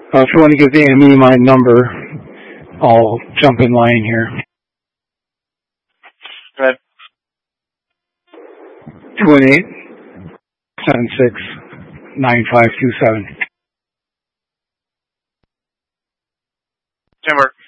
If you want to give the AME my number, I'll jump in line here. Go ahead. 218-76-9527. Can work.